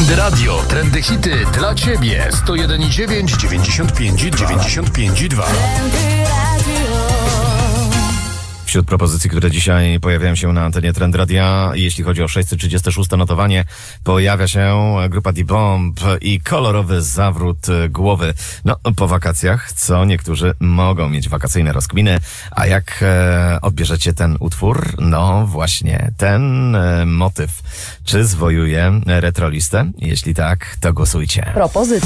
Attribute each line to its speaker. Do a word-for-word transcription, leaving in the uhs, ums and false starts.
Speaker 1: Trendy Radio, trendy hity dla Ciebie. sto jeden i dziewięć, dziewięćdziesiąt pięć, dziewięćdziesiąt pięć i dwa.
Speaker 2: Wśród propozycji, które dzisiaj pojawiają się na antenie Trend Radia, jeśli chodzi o sześćset trzydzieste szóste notowanie, pojawia się grupa D-Bomb i kolorowy zawrót głowy. No, po wakacjach, co niektórzy mogą mieć wakacyjne rozkminy, a jak e, odbierzecie ten utwór? No właśnie, ten e, motyw. Czy zwojuje retrolistę? Jeśli tak, to głosujcie.
Speaker 3: Propozycja.